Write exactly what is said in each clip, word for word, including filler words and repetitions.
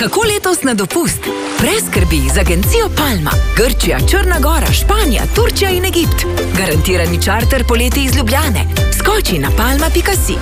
Kako letos na dopust? Preskrbi z agencijo Palma. Grčija, Črna Gora, Španija, Turčija in Egipt. Garantirani čarter poleti iz Ljubljane. Skoči na palma pika si.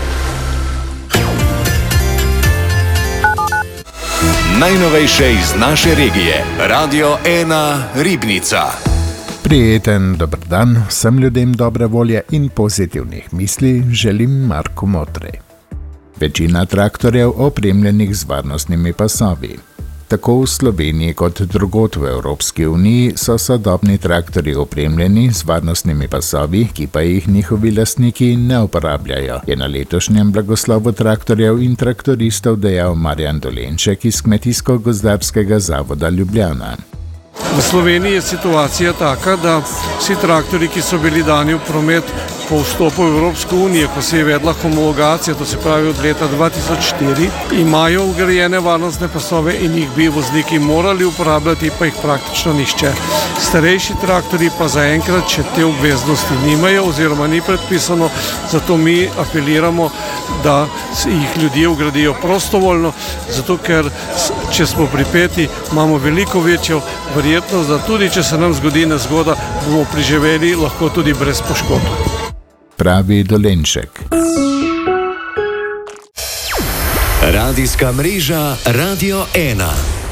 Najnovejše iz naše regije. Radio ena Ribnica. Prijeten dober dan vsem ljudem dobre volje in pozitivnih misli želim Marko Motrej. Večina traktorjev opremljenih z varnostnimi pasovi. Tako v Sloveniji kot drugod v Evropski uniji so sodobni traktorji opremljeni z varnostnimi pasovi, ki pa jih njihovi lastniki ne uporabljajo, je na letošnjem blagoslovu traktorjev in traktoristov dejal Marjan Dolenček iz Kmetijsko-gozdarskega zavoda Ljubljana. V Sloveniji je situacija taka, da vsi traktori, ki so bili dani v promet po vstopu v Evropsko unijo, ko se je vedla homologacija, to se pravi od leta dva tisoč štiri, imajo vgrajene varnostne pasove in jih bi vozniki morali uporabljati, pa jih praktično nihče. Starejši traktori pa zaenkrat še te obveznosti nimajo oziroma ni predpisano, zato mi apeliramo, da jih ljudje vgradijo prostovoljno, zato ker če smo pripeti, imamo veliko večjo verjetnost, da tudi če se nam zgodi nezgoda, bomo preživeli lahko tudi brez poškodb. Pravi Dolenček. Radijska mreža Radio ena.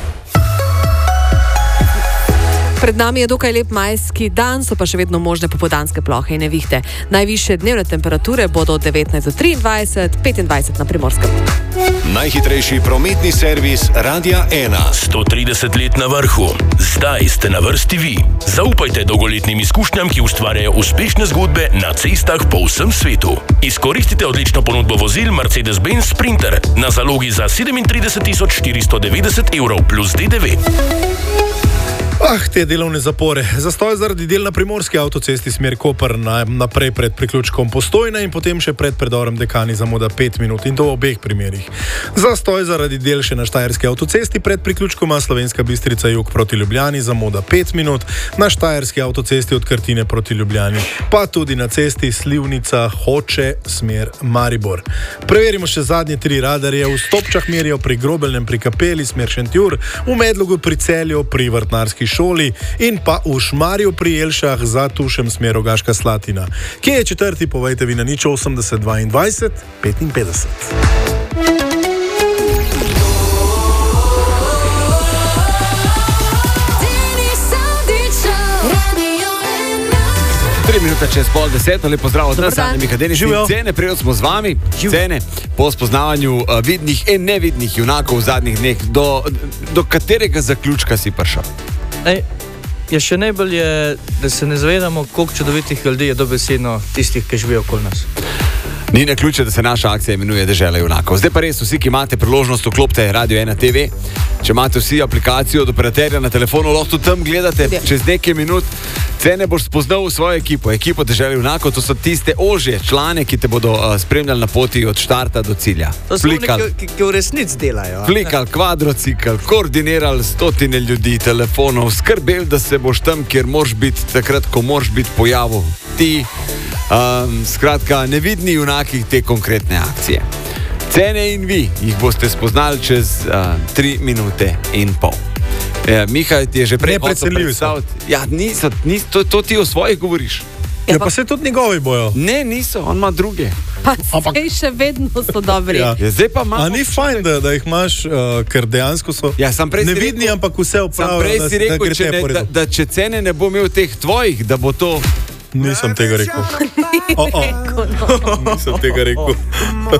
Pred nami je dokaj lep majski dan, so pa še vedno možne popoldanske plohe in nevihte. Najvišje dnevne temperature bodo od devetnajst do triindvajset, petindvajset na Primorskem. Najhitrejši prometni servis Radia ena. sto trideset let na vrhu. Zdaj ste na vrsti vi. Zaupajte dolgoletnim izkušnjam, ki ustvarjajo uspešne zgodbe na cestah po vsem svetu. Izkoristite odlično ponudbo vozil Mercedes-Benz Sprinter na zalogi za sedemintrideset tisoč štiristo devetdeset evrov plus D D V. Ah, te delovne zapore. Zastoj zaradi del na primorski avtocesti smer Koper naprej pred priključkom Postojna in potem še pred predorom Dekani zamuda pet minut in to v obeh primerih. Zastoj zaradi del še na štajerski avtocesti pred priključkoma Slovenska Bistrica jug proti Ljubljani zamuda pet minut, na štajerski avtocesti od Krtine proti Ljubljani, pa tudi na cesti Slivnica Hoče smer Maribor. Preverimo še zadnje tri radarje. V Stopčah merijo pri Grobeljnem pri Kapeli smer Šentjur, v Medlogu pri Celju pri Vrtnarski šoli in pa v Šmarju pri Jelšah za Tušem smer Rogaška Slatina. Kje je četrti, povejte vi na nič osemdeset dvaindvajset petinpetdeset. Tri minute čez pol deset, lepo zdrav od nas, Ane Mihadeni, Cene, prijel smo z vami, Živ. Cene, po spoznavanju uh, vidnih in nevidnih junakov v zadnjih dneh, do, do katerega zaključka si prišel? Ej, je še najbolje, da se ne zavedamo, koliko čudovitih ljudi je dobesedno tistih, ki živijo okoli nas. Ni naključje, da se naša akcija imenuje Dežela junakov. Zdaj pa res, vsi, ki imate priložnost, vklopite Radio ena T V. Če imate vsi aplikacijo od operaterja na telefonu, lahko tam gledate čez nekaj minut. Cene boš spoznal v svojo ekipo, ekipo Dežela junakov. To so tiste ožje člane, ki te bodo uh, spremljali na poti od štarta do cilja. To so oni, ki, ki v resnici delajo. Flikal, kvadrocikl, koordinirali stotine ljudi, telefonov, skrbel, da se boš tam, kjer moraš biti, takrat, ko moraš biti pojavil. Ti, um, skratka, nevidni junaki te konkretne akcije. Cene in vi jih boste spoznali čez uh, tri minute in pol. E, Miha ti je že prej predstavil. Ja, niso, niso to, to ti o svojih govoriš. Ja, pa se tudi njegovi bojo. Ne, niso, on ima druge. Pa sej še vedno so dobri. Ja. Ja, zdaj pa A ni fajn, da, da jih imaš, uh, ker dejansko so ja, nevidni, rekel, ampak vse upravijo, prej si rekel, da, da, če ne, da, da če Cene ne bo imel teh tvojih, da bo to... Nisem tega rekel. Oh, oh. Nisem tega rekel.